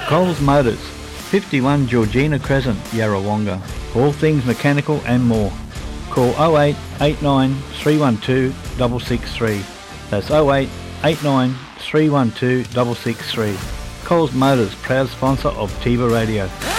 Coles Motors, 51 Georgina Crescent, Yarrawonga. All things mechanical and more. Call 08 89 312 663. That's 08 89 312 663. Coles Motors, proud sponsor of Tiva Radio.